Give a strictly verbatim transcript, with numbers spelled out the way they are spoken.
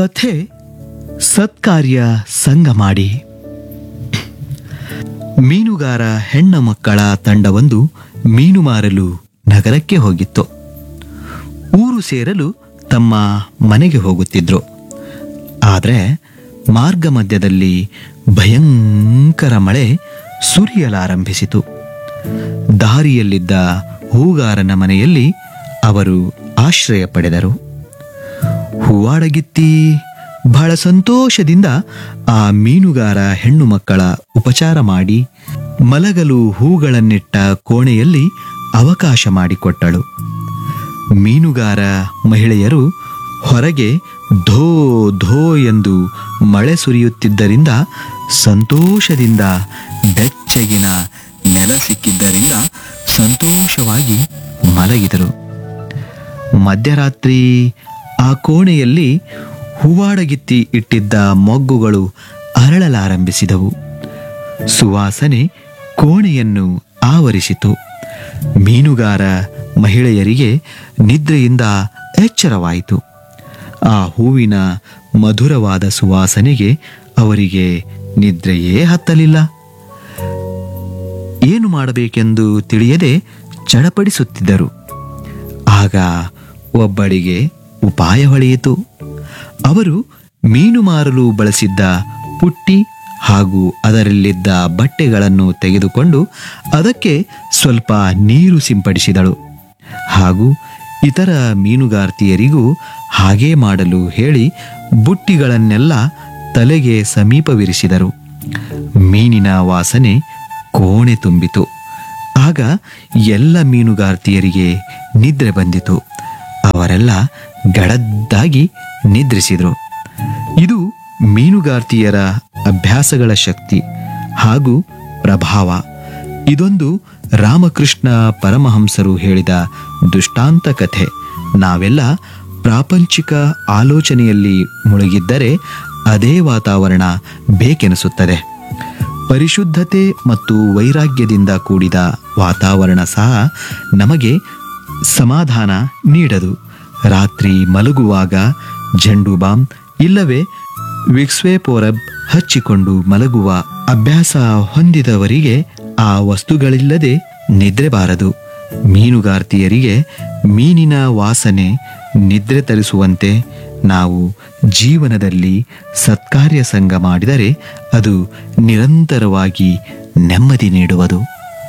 ಕಥೆ ಸತ್ಕಾರ್ಯ ಸಂಘ ಮಾಡಿ. ಮೀನುಗಾರ ಹೆಣ್ಣ ಮಕ್ಕಳ ತಂಡವೊಂದು ಮೀನು ಮಾರಲು ನಗರಕ್ಕೆ ಹೋಗಿತ್ತು. ಊರು ಸೇರಲು ತಮ್ಮ ಮನೆಗೆ ಹೋಗುತ್ತಿದ್ರು. ಆದರೆ ಮಾರ್ಗ ಮಧ್ಯದಲ್ಲಿ ಭಯಂಕರ ಮಳೆ ಸುರಿಯಲಾರಂಭಿಸಿತು. ದಾರಿಯಲ್ಲಿದ್ದ ಹೂಗಾರನ ಮನೆಯಲ್ಲಿ ಅವರು ಆಶ್ರಯ ಪಡೆದರು. ಹೂವಾಡಗಿತ್ತಿ ಬಹಳ ಸಂತೋಷದಿಂದ ಆ ಮೀನುಗಾರ ಹೆಣ್ಣು ಮಕ್ಕಳ ಉಪಚಾರ ಮಾಡಿ ಮಲಗಲು ಹೂಗಳನ್ನಿಟ್ಟ ಕೋಣೆಯಲ್ಲಿ ಅವಕಾಶ ಮಾಡಿಕೊಟ್ಟಳು. ಮೀನುಗಾರ ಮಹಿಳೆಯರು ಹೊರಗೆ ಧೋ ಧೋ ಎಂದು ಮಳೆ ಸುರಿಯುತ್ತಿದ್ದರಿಂದ ಸಂತೋಷದಿಂದ ಬೆಚ್ಚಗಿನ ನೆಲ ಸಿಕ್ಕಿದ್ದರಿಂದ ಸಂತೋಷವಾಗಿ ಮಲಗಿದರು. ಮಧ್ಯರಾತ್ರಿ ಆ ಕೋಣೆಯಲ್ಲಿ ಹೂವಾಡಗಿತ್ತಿ ಇಟ್ಟಿದ್ದ ಮೊಗ್ಗುಗಳು ಅರಳಲಾರಂಭಿಸಿದವು. ಸುವಾಸನೆ ಕೋಣೆಯನ್ನು ಆವರಿಸಿತು. ಮೀನುಗಾರ ಮಹಿಳೆಯರಿಗೆ ನಿದ್ರೆಯಿಂದ ಎಚ್ಚರವಾಯಿತು. ಆ ಹೂವಿನ ಮಧುರವಾದ ಸುವಾಸನೆಗೆ ಅವರಿಗೆ ನಿದ್ರೆಯೇ ಹತ್ತಲಿಲ್ಲ. ಏನು ಮಾಡಬೇಕೆಂದು ತಿಳಿಯದೆ ಚಡಪಡಿಸುತ್ತಿದ್ದರು. ಆಗ ಒಬ್ಬಳಿಗೆ ಉಪಾಯ ಹೊಳೆಯಿತು. ಅವರು ಮೀನು ಮಾರಲು ಬಳಸಿದ್ದ ಪುಟ್ಟಿ ಹಾಗೂ ಅದರಲ್ಲಿದ್ದ ಬಟ್ಟೆಗಳನ್ನು ತೆಗೆದುಕೊಂಡು ಅದಕ್ಕೆ ಸ್ವಲ್ಪ ನೀರು ಸಿಂಪಡಿಸಿದಳು. ಹಾಗೂ ಇತರ ಮೀನುಗಾರ್ತಿಯರಿಗೂ ಹಾಗೇ ಮಾಡಲು ಹೇಳಿ ಬುಟ್ಟಿಗಳನ್ನೆಲ್ಲ ತಲೆಗೆ ಸಮೀಪವಿರಿಸಿದರು. ಮೀನಿನ ವಾಸನೆ ಕೋಣೆ ತುಂಬಿತು. ಆಗ ಎಲ್ಲ ಮೀನುಗಾರ್ತಿಯರಿಗೆ ನಿದ್ರೆ ಬಂದಿತು. ಅವರೆಲ್ಲ ಗಡದ್ದಾಗಿ ನಿದ್ರಿಸಿದರು. ಇದು ಮೀನುಗಾರ್ತಿಯರ ಅಭ್ಯಾಸಗಳ ಶಕ್ತಿ ಹಾಗೂ ಪ್ರಭಾವ. ಇದೊಂದು ರಾಮಕೃಷ್ಣ ಪರಮಹಂಸರು ಹೇಳಿದ ದೃಷ್ಟಾಂತ ಕಥೆ. ನಾವೆಲ್ಲ ಪ್ರಾಪಂಚಿಕ ಆಲೋಚನೆಯಲ್ಲಿ ಮುಳುಗಿದ್ದರೆ ಅದೇ ವಾತಾವರಣ ಬೇಕೆನಿಸುತ್ತದೆ. ಪರಿಶುದ್ಧತೆ ಮತ್ತು ವೈರಾಗ್ಯದಿಂದ ಕೂಡಿದ ವಾತಾವರಣ ಸಹ ನಮಗೆ ಸಮಾಧಾನ ನೀಡದು. ರಾತ್ರಿ ಮಲಗುವಾಗ ಜಂಡು ಬಾಂಬ್ ಇಲ್ಲವೇ ವಿಕ್ಸ್ವೇಪೋರಬ್ ಹಚ್ಚಿಕೊಂಡು ಮಲಗುವ ಅಭ್ಯಾಸ ಹೊಂದಿದವರಿಗೆ ಆ ವಸ್ತುಗಳಿಲ್ಲದೆ ನಿದ್ರೆ ಬಾರದು. ಮೀನುಗಾರ್ತಿಯರಿಗೆ ಮೀನಿನ ವಾಸನೆ ನಿದ್ರೆ ತರಿಸುವಂತೆ ನಾವು ಜೀವನದಲ್ಲಿ ಸತ್ಕಾರ್ಯ ಸಂಘ ಮಾಡಿದರೆ ಅದು ನಿರಂತರವಾಗಿ ನೆಮ್ಮದಿ ನೀಡುವುದು.